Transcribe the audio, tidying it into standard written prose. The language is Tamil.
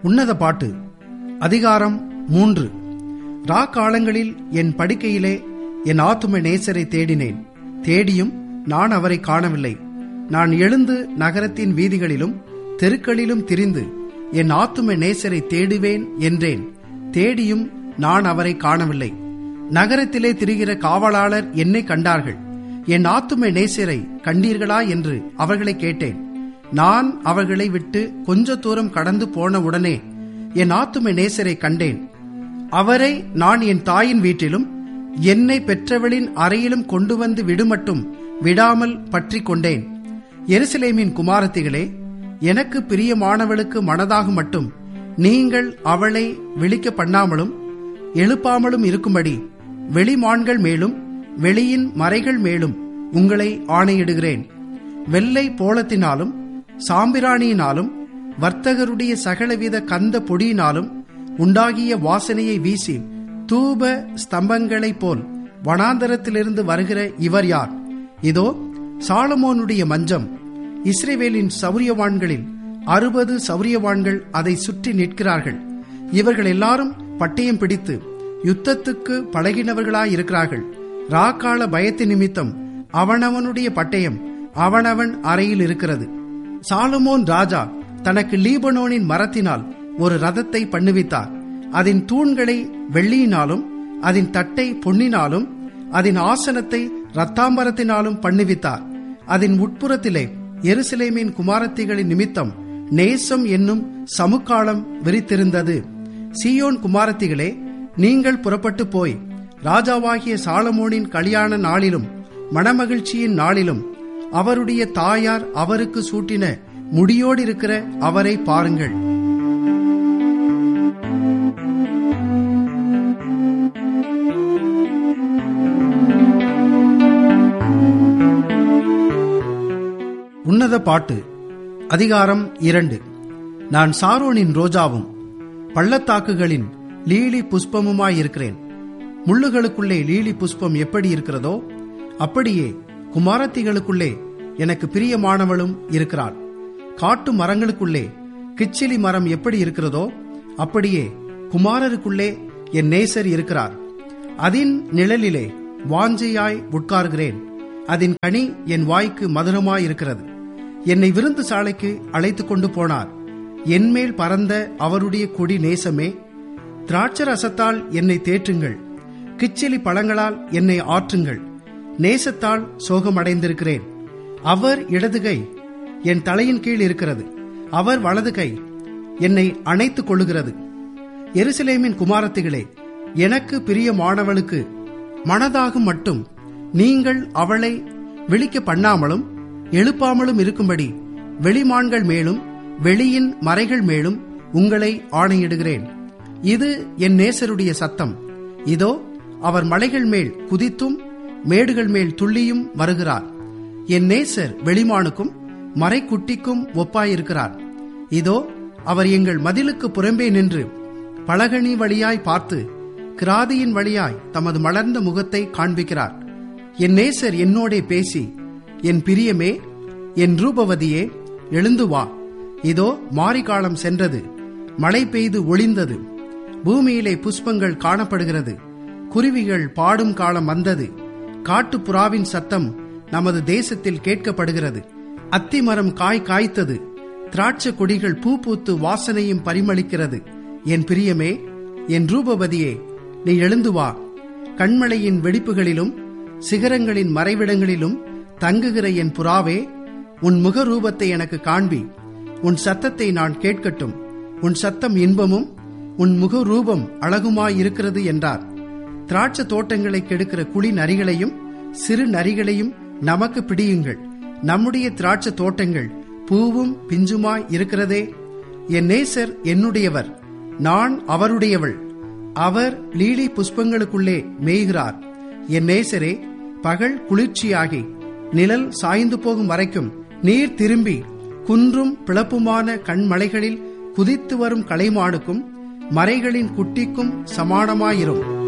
உன்னத பாட்டு அதிகாரம் 3. காலங்களில் என் படுக்கையிலே என் ஆத்தும நேசரை தேடினேன். தேடியும் நான் அவரை காணவில்லை. நான் எழுந்து நகரத்தின் வீதிகளிலும் தெருக்களிலும் திரிந்து என் ஆத்தும நேசரை தேடுவேன் என்றேன். தேடியும் நான் அவரை காணவில்லை. நகரத்திலே திரிகிற காவலாளர் என்னை கண்டார்கள். என் ஆத்தும நேசரை கண்டீர்களா என்று அவர்களை கேட்டேன். நான் அவர்களை விட்டு கொஞ்ச தூரம் கடந்து போன உடனே என் ஆத்தும நேசரை கண்டேன். அவரை நான் என் தாயின் வீட்டிலும் என்னை பெற்றவளின் அறையிலும் கொண்டு வந்து விடுமட்டும் விடாமல் பற்றி கொண்டேன். எருசலேமின் குமாரத்திகளே, எனக்கு பிரியமானவளுக்கு மனதாக மட்டும் நீங்கள் அவளை விழிக்க பண்ணாமலும் எழுப்பாமலும் இருக்கும்படி வெளிமான்கள் மேலும் வெளியின் மறைகள் மேலும் உங்களை ஆணையிடுகிறேன். வெள்ளை போளத்தினாலும் சாம்பிராணியினாலும் வர்த்தகருடைய சகலவித கந்த பொடியினாலும் உண்டாகிய வாசனையை வீசி தூப ஸ்தம்பங்களைப் போல் வனாந்தரத்திலிருந்து வருகிற இவர் யார்? இதோ சாலமோனுடைய மஞ்சம். இஸ்ரவேலின் சௌரியவான்களில் 60 சௌரியவான்கள் அதை சுற்றி நிற்கிறார்கள். இவர்கள் எல்லாரும் பட்டயம் பிடித்து யுத்தத்துக்கு பழகினவர்களாயிருக்கிறார்கள். ராக்கால பயத்து நிமித்தம் அவனவனுடைய பட்டயம் அவனவன் அறையில் இருக்கிறது. சாலமோன் ராஜா தனக்கு லீபனோனின் மரத்தினால் ஒரு ரதத்தை பண்ணுவித்தார். அதன் தூண்களை வெள்ளியினாலும் அதன் தட்டை பொன்னினாலும் அதன் ஆசனத்தை இரத்தாம்பரத்தினாலும் பண்ணுவித்தார். அதன் உட்புறத்திலே எருசலேமின் குமாரத்திகளின் நிமித்தம் நேசம் என்னும் சமுக்காளம் விரித்திருந்தது. சீயோன் குமாரத்திகளே, நீங்கள் புறப்பட்டு போய் ராஜாவாகிய சாலமோனின் கல்யாண நாளிலும் மணமகிழ்ச்சியின் நாளிலும் அவருடைய தாயார் அவருக்கு சூட்டின முடியோடு இருக்கிற அவரை பாருங்கள். உன்னத பாட்டு அதிகாரம் 2. நான் சாரோனின் ரோஜாவும் பள்ளத்தாக்குகளின் லீலி புஷ்பமுமாயிருக்கிறேன். முள்ளுகளுக்குள்ளே லீலி புஷ்பம் எப்படி இருக்கிறதோ அப்படியே குமாரத்திகளுக்குள்ளே எனக்கு பிரியமானவளும் இருக்கிறாள். காட்டு மரங்களுக்குள்ளே கிச்சிலி மரம் எப்படி இருக்கிறதோ அப்படியே குமாரருக்குள்ளே என் நேசர் இருக்கிறார். அதின் நிழலிலே வாஞ்சையாய் உட்கார்கிறேன். அதன் கனி என் வாய்க்கு மதுரமாயிருக்கிறது. என்னை விருந்து சாலைக்கு அழைத்து கொண்டு போனார். என்மேல் பறந்த அவருடைய கொடி நேசமே, திராட்சரசத்தால் என்னை தேற்றுங்கள், கிச்சிலி பழங்களால் என்னை ஆற்றுங்கள். நேசத்தால் சோகமடைந்திருக்கிறேன். அவர் இடதுகை என் தலையின் கீழ் இருக்கிறது, அவர் வலது கை என்னை அணைத்துக் கொள்ளுகிறது. எருசலேமின் குமாரத்திகளே, எனக்கு பிரியமானவளுக்கு மனதாகும் மட்டும் நீங்கள் அவளை விழிக்க பண்ணாமலும் எழுப்பாமலும் இருக்கும்படி வெளிமான்கள் மேலும் வெளியின் மறைகள் மேலும் உங்களை ஆணையிடுகிறேன். இது என் நேசருடைய சத்தம். இதோ அவர் மலைகள் மேல் குதித்தும் மேடுகள் மேல் துள்ளியும் வருகிறார். என் நேசர் வெளிமானுக்கும் மறைக்குட்டிக்கும் ஒப்பாயிருக்கிறார். இதோ அவர் எங்கள் மதிலுக்கு புறம்பே நின்று பலகணி வழியாய் பார்த்து கிராதியின் வழியாய் தமது மலர்ந்த முகத்தை காண்பிக்கிறார். என் நேசர் என்னோடே பேசி, என் பிரியமே, என் ரூபவதியே, எழுந்து வா. இதோ மாரிகாலம் சென்றது, மழை பெய்து ஒளிந்தது, பூமியிலே புஷ்பங்கள் காணப்படுகிறது, குருவிகள் பாடும் காலம் வந்தது, காட்டுப்புறாவின் சத்தம் நமது தேசத்தில் கேட்கப்படுகிறது. அத்திமரம் காய் காய்த்தது, திராட்சை கொடிகள் பூ பூத்து வாசனையும் பரிமளிக்கிறது. என் பிரியமே, என் ரூபவதியே, நீ எழுந்து வா. கண்மலையின் வெடிப்புகளிலும் சிகரங்களின் மறைவிடங்களிலும் தங்குகிற என் புறாவே, உன் முக ரூபத்தை எனக்கு காண்பி. உன் சத்தத்தை நான் கேட்கட்டும். உன் சத்தம் இன்பமும் உன் முக ரூபம் அழகுமாயிருக்கிறது என்றார். திராட்சை தோட்டங்களை கெடுக்கிற குழி நரிகளையும் சிறு நரிகளையும் நமக்கு பிடியுங்கள். நம்முடைய திராட்சை தோட்டங்கள் பூவும் பிஞ்சுமாய் இருக்கிறதே. என் நேசர் என்னுடையவர், நான் அவருடையவள். அவர் லீலி புஷ்பங்களுக்குள்ளே மேய்கிறார். என் நேசரே, பகல் குளிர்ச்சியாகி நிழல் சாய்ந்து போகும் வரைக்கும் நீர் திரும்பி குன்றும் பிளப்புமான கண்மலைகளில் குதித்து வரும் கலைமானுக்கும் மறைகளின் குட்டிக்கும் சமானமாயிரும்.